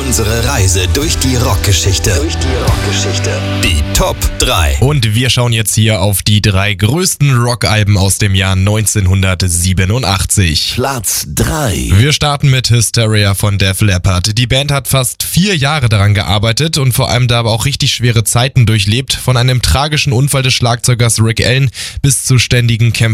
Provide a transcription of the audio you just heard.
Unsere Reise durch die Rockgeschichte. Die Top 3. Und wir schauen jetzt hier auf die 3 größten Rockalben aus dem Jahr 1987. Platz 3. Wir starten mit Hysteria von Def Leppard. Die Band hat fast 4 Jahre daran gearbeitet und vor allem da aber auch richtig schwere Zeiten durchlebt. Von einem tragischen Unfall des Schlagzeugers Rick Allen bis zu ständigen Kämpfen